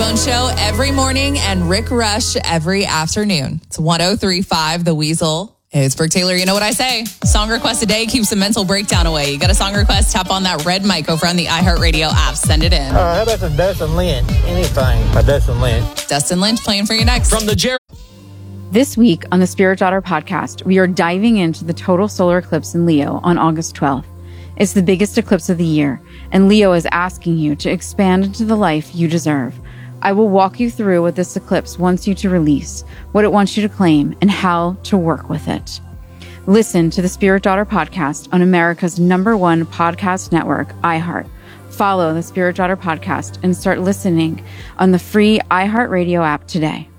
Bone Show every morning and Rick Rush every afternoon. It's 103.5 The Weasel. It's Brooke Taylor. You know what I say? Song request a day keeps the mental breakdown away. You got a song request? Tap on that red mic over on the iHeartRadio app. Send it in. How about some Dustin Lynch? Anything by Dustin Lynch. Dustin Lynch playing for you next. From the Jerry. This week on the Spirit Daughter podcast, we are diving into the total solar eclipse in Leo on August 12th. It's the biggest eclipse of the year, and Leo is asking you to expand into the life you deserve. I will walk you through what this eclipse wants you to release, what it wants you to claim, and how to work with it. Listen to the Spirit Daughter podcast on America's #1 podcast network, iHeart. Follow the Spirit Daughter podcast and start listening on the free iHeartRadio app today.